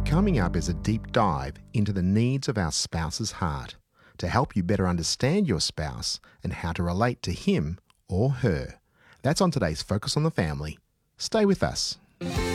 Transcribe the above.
Coming up is a deep dive into the needs of our spouse's heart to help you better understand your spouse and how to relate to him or her. That's on today's Focus on the Family. Stay with us.